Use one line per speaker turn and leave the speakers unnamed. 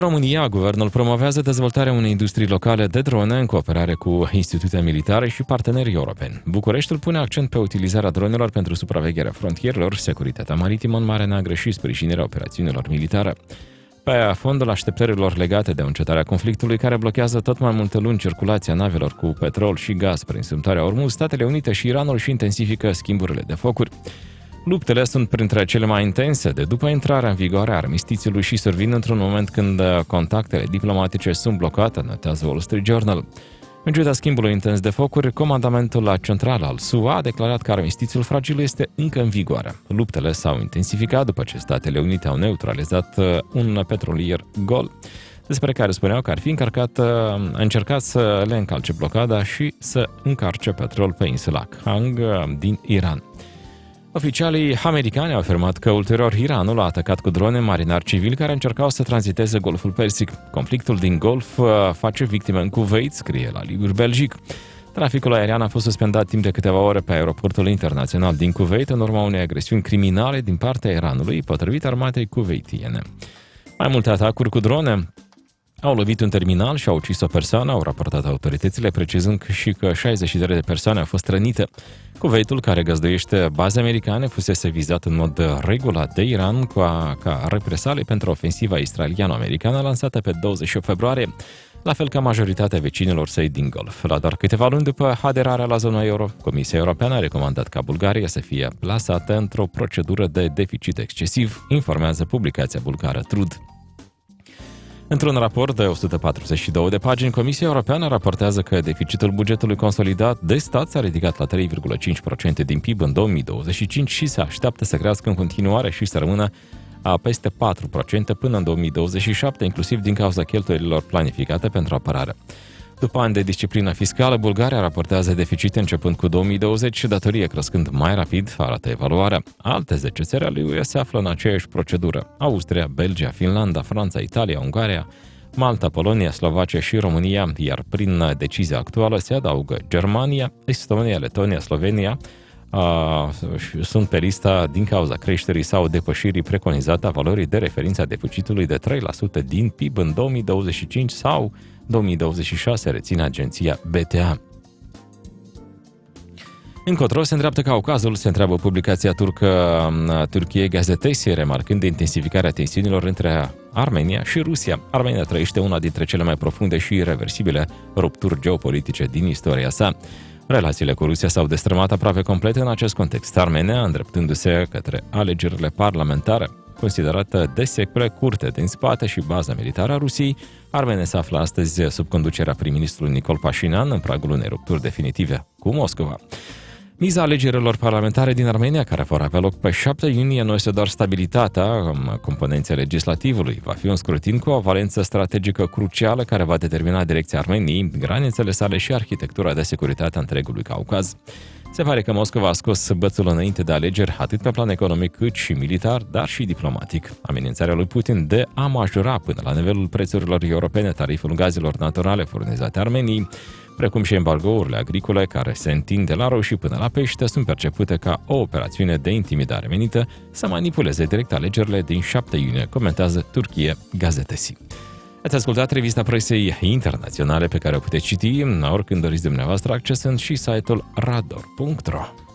România, guvernul promovează dezvoltarea unei industrii locale de drone în cooperare cu institute militare și partenerii europeni. Bucureștiul pune accent pe utilizarea dronelor pentru supravegherea frontierelor, securitatea maritimă în Marea Neagră și sprijinirea operațiunilor militare. Pe fondul așteptărilor legate de încetarea conflictului care blochează tot mai multe luni circulația navelor cu petrol și gaz prin sâmbătoarea Ormuz, Statele Unite și Iranul și intensifică schimburile de focuri. Luptele sunt printre cele mai intense de după intrarea în vigoare a armistițiului și survin într-un moment când contactele diplomatice sunt blocate, notează Wall Street Journal. În ciuda schimbului intens de focuri, comandamentul central al SUA a declarat că armistițiul fragil este încă în vigoare. Luptele s-au intensificat după ce Statele Unite au neutralizat un petrolier gol, despre care spuneau că ar fi încercat să le încalce blocada și să încarce petrol pe insula Khang din Iran. Oficialii americani au afirmat că ulterior Iranul a atacat cu drone marinari civili care încercau să tranziteze Golful Persic. Conflictul din Golf face victime în Kuwait, scrie la Liber Belgic. Traficul aerian a fost suspendat timp de câteva ore pe aeroportul internațional din Kuwait în urma unei agresiuni criminale din partea Iranului, potrivit armatei kuwaitiene. Mai multe atacuri cu drone au lovit un terminal și au ucis o persoană, au raportat autoritățile, precizând și că 63 de persoane au fost rănite. Kuwaitul, care găzduiește baze americane, fusese vizat în mod regulat de Iran ca represalii pentru ofensiva israeliano-americană lansată pe 28 februarie, la fel ca majoritatea vecinilor săi din Golf. La doar câteva luni după aderarea la zona euro, Comisia Europeană a recomandat ca Bulgaria să fie plasată într-o procedură de deficit excesiv, informează publicația bulgară Trud. Într-un raport de 142 de pagini, Comisia Europeană raportează că deficitul bugetului consolidat de stat s-a ridicat la 3,5% din PIB în 2025 și se așteaptă să crească în continuare și să rămână peste 4% până în 2027, inclusiv din cauza cheltuielilor planificate pentru apărare. După ani de disciplină fiscală, Bulgaria raportează deficite începând cu 2020 și datorie crescând mai rapid, arată evaluarea. Alte 10 țări ale UE se află în aceeași procedură: Austria, Belgia, Finlanda, Franța, Italia, Ungaria, Malta, Polonia, Slovacia și România, iar prin decizia actuală se adaugă Germania, Estonia, Letonia, Slovenia, sunt pe lista din cauza creșterii sau depășirii preconizate a valorii de referință a deficitului de 3% din PIB în 2025 sau 2026, reține agenția BTA. Încotro se îndreaptă Caucazul, se întreabă publicația turcă Türkiye Gazetesi, remarcând intensificarea tensiunilor între Armenia și Rusia. Armenia trăiește una dintre cele mai profunde și irreversibile rupturi geopolitice din istoria sa. Relațiile cu Rusia s-au destrămat aproape complet în acest context, Armenia îndreptându-se către alegerile parlamentare. Considerată de secole curte din spate și baza militară a Rusiei, Armenia se află astăzi sub conducerea prim-ministrului Nicol Pașinyan în pragul unei rupturi definitive cu Moscova. Miza alegerilor parlamentare din Armenia, care vor avea loc pe 7 iunie, nu este doar stabilitatea componenței legislativului. Va fi un scrutin cu o valență strategică crucială care va determina direcția Armeniei, granițele sale și arhitectura de securitate a întregului Caucaz. Se pare că Moscova a scos bățul înainte de alegeri, atât pe plan economic cât și militar, dar și diplomatic. Amenințarea lui Putin de a majora până la nivelul prețurilor europene tariful gazelor naturale furnizate Armeniei, precum și embargourile agricole care se întind de la roșii până la pește, sunt percepute ca o operațiune de intimidare menită să manipuleze direct alegerile din 7 iunie, comentează Türkiye Gazetesi. Ați ascultat revista presei internaționale pe care o puteți citi oricând doriți dumneavoastră, accesând și site-ul rador.ro.